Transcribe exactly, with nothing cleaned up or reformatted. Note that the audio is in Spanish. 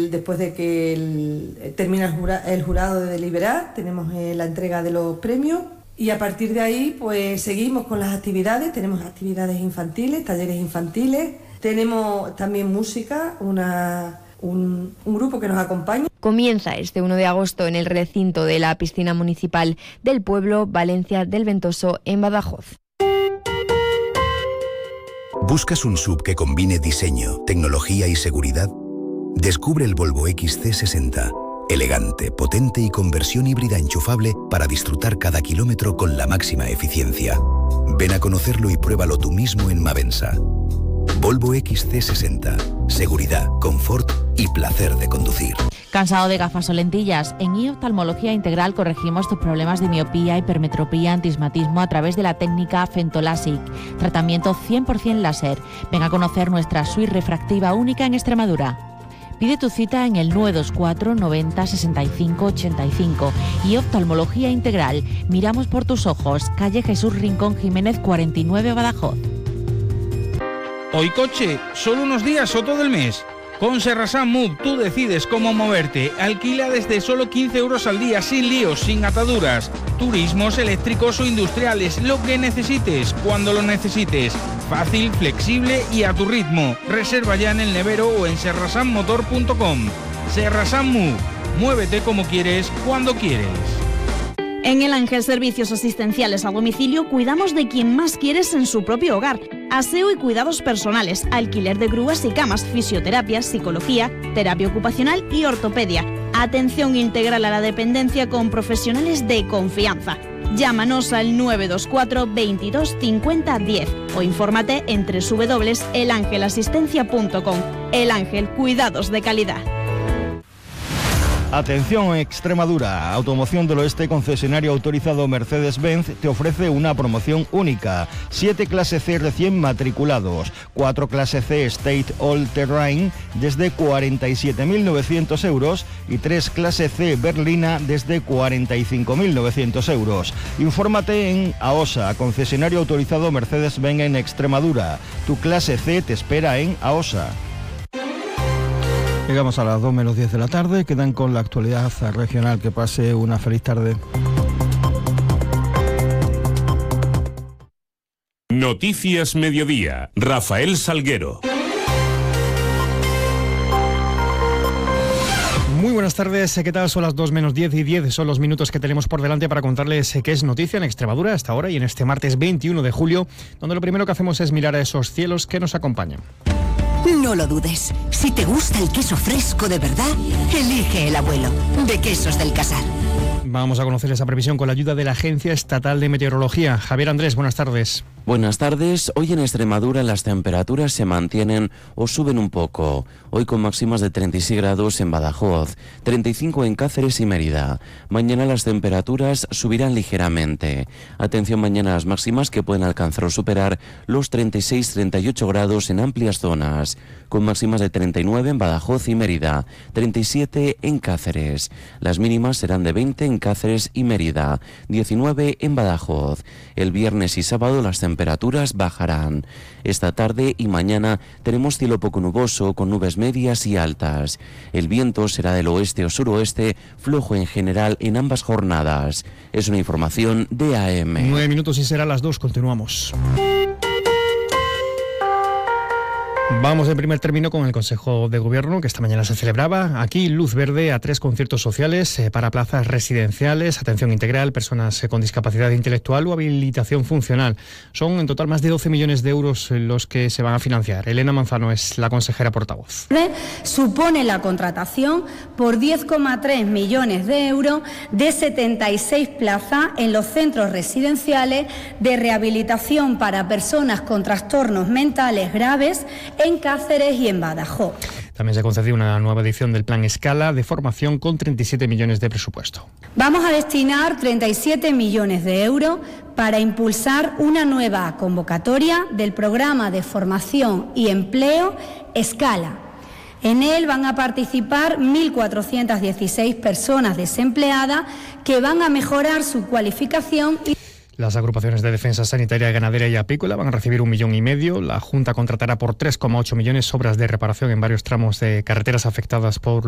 el, después de que el, termina el, jura, el jurado de deliberar, tenemos eh, la entrega de los premios y a partir de ahí pues seguimos con las actividades. Tenemos actividades infantiles, talleres infantiles, tenemos también música, una, un, un grupo que nos acompaña. Comienza este uno de agosto en el recinto de la piscina municipal del pueblo Valencia del Ventoso en Badajoz. ¿Buscas un S U V que combine diseño, tecnología y seguridad? Descubre el Volvo X C sesenta. Elegante, potente y con versión híbrida enchufable para disfrutar cada kilómetro con la máxima eficiencia. Ven a conocerlo y pruébalo tú mismo en Mavensa. Volvo X C sesenta. Seguridad, confort y placer de conducir. ¿Cansado de gafas o lentillas? En I Oftalmología Integral corregimos tus problemas de miopía, hipermetropía, antismatismo a través de la técnica Fentolásic. Tratamiento cien por ciento láser. Ven a conocer nuestra suite refractiva única en Extremadura. Pide tu cita en el nueve dos cuatro noventa sesenta y cinco ochenta y cinco. Y Oftalmología Integral. Miramos por tus ojos. Calle Jesús Rincón Jiménez cuarenta y nueve, Badajoz. Hoy coche, solo unos días o todo el mes. Con Serrasan Move tú decides cómo moverte. Alquila desde solo quince euros al día, sin líos, sin ataduras. Turismos, eléctricos o industriales, lo que necesites, cuando lo necesites. Fácil, flexible y a tu ritmo. Reserva ya en el nevero o en serrasan motor punto com. Serrasan Move. Muévete como quieres, cuando quieres. En El Ángel Servicios Asistenciales a Domicilio cuidamos de quien más quieres en su propio hogar. Aseo y cuidados personales, alquiler de grúas y camas, fisioterapia, psicología, terapia ocupacional y ortopedia. Atención integral a la dependencia con profesionales de confianza. Llámanos al nueve dos cuatro veintidós cincuenta diez o infórmate en doble u doble u doble u punto el ángel asistencia punto com. El Ángel, cuidados de calidad. Atención Extremadura, Automoción del Oeste, concesionario autorizado Mercedes-Benz, te ofrece una promoción única. siete clase C recién matriculados, cuatro clase C State All Terrain desde cuarenta y siete mil novecientos euros y tres clase C berlina desde cuarenta y cinco mil novecientos euros. Infórmate en AOSA, concesionario autorizado Mercedes-Benz en Extremadura. Tu clase C te espera en AOSA. Llegamos a las dos menos diez de la tarde, quedan con la actualidad regional. Que pase una feliz tarde. Noticias Mediodía, Rafael Salguero. Muy buenas tardes, ¿qué tal? Son las dos menos diez y diez, son los minutos que tenemos por delante para contarles qué es noticia en Extremadura hasta ahora y en este martes veintiuno de julio, donde lo primero que hacemos es mirar a esos cielos que nos acompañan. No lo dudes, si te gusta el queso fresco de verdad, elige el abuelo, de Quesos del Casar. Vamos a conocer esa previsión con la ayuda de la Agencia Estatal de Meteorología. Javier Andrés, buenas tardes. Buenas tardes. Hoy en Extremadura las temperaturas se mantienen o suben un poco. Hoy con máximas de treinta y seis grados en Badajoz, treinta y cinco en Cáceres y Mérida. Mañana las temperaturas subirán ligeramente. Atención mañana a las máximas que pueden alcanzar o superar los treinta y seis a treinta y ocho grados en amplias zonas, con máximas de treinta y nueve en Badajoz y Mérida, treinta y siete en Cáceres. Las mínimas serán de veinte en Cáceres y Mérida, diecinueve en Badajoz. El viernes y sábado las temperaturas bajarán. Esta tarde y mañana tenemos cielo poco nuboso con nubes medias y altas. El viento será del oeste o suroeste, flojo en general en ambas jornadas. Es una información de A M. Nueve minutos y será las dos, continuamos. Vamos en primer término con el Consejo de Gobierno, que esta mañana se celebraba. Aquí luz verde a tres conciertos sociales eh, para plazas residenciales, atención integral, personas eh, con discapacidad intelectual o habilitación funcional. Son en total más de doce millones de euros eh, los que se van a financiar. Elena Manzano es la consejera portavoz. Supone la contratación por diez coma tres millones de euros de setenta y seis plazas en los centros residenciales de rehabilitación para personas con trastornos mentales graves en Cáceres y en Badajoz. También se concedió una nueva edición del Plan Escala de formación con treinta y siete millones de presupuesto. Vamos a destinar treinta y siete millones de euros para impulsar una nueva convocatoria del programa de formación y empleo Escala. En él van a participar mil cuatrocientas dieciséis personas desempleadas que van a mejorar su cualificación y Las agrupaciones de defensa sanitaria, ganadera y apícola van a recibir un millón y medio. La Junta contratará por tres coma ocho millones obras de reparación en varios tramos de carreteras afectadas por